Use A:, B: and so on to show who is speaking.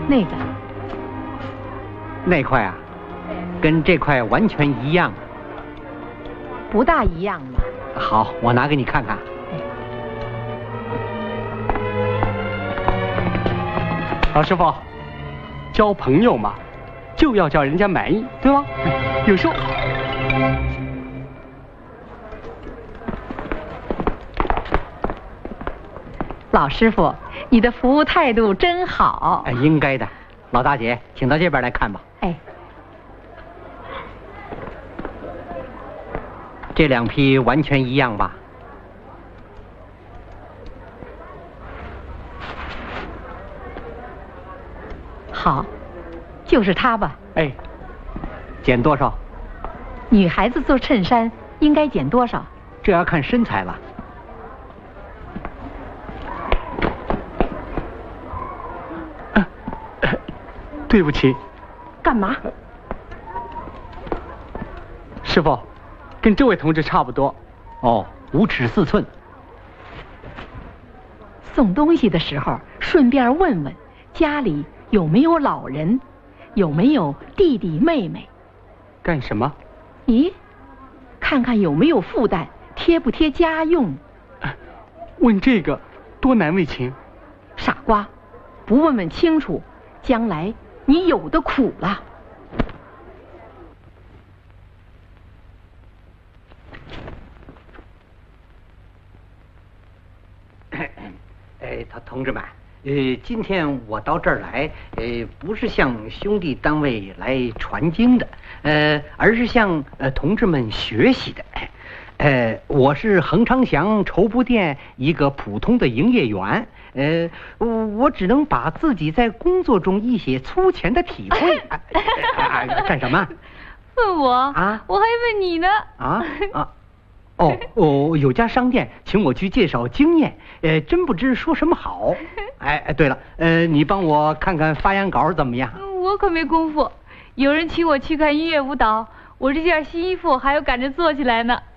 A: 那个。
B: 那块啊，跟这块完全一样。
A: 不大一样吧？
B: 好，我拿给你看看。
C: 老师傅，交朋友嘛，就要叫人家满意，对吧？有数。
A: 老师傅，你的服务态度真好。
B: 哎，应该的。老大姐，请到这边来看吧。
A: 哎，
B: 这2批完全一样吧？
A: 好，就是它吧。
B: 哎，减多少？
A: 女孩子做衬衫应该减多少？
B: 这要看身材了。
C: 对不起。
A: 干嘛？
C: 师傅，跟这位同志差不多。
B: 哦，5尺4寸。
A: 送东西的时候顺便问问家里有没有老人，有没有弟弟妹妹。
C: 干什么？
A: 咦，看看有没有负担，贴不贴家用。
C: 问这个多难为情。
A: 傻瓜，不问问清楚，将来你有的苦了。
B: 同志们，今天我到这儿来，不是向兄弟单位来传经的，而是向同志们学习的。我是恒昌祥绸布店一个普通的营业员，我只能把自己在工作中一些粗浅的体会。干什么？
D: 问我
B: 啊？
D: 我还问你呢。
B: 哦，有家商店请我去介绍经验，真不知说什么好。哎，对了，你帮我看看发言稿怎么样？
D: 我可没功夫，有人请我去看音乐舞蹈，我这件新衣服还要赶着做起来呢。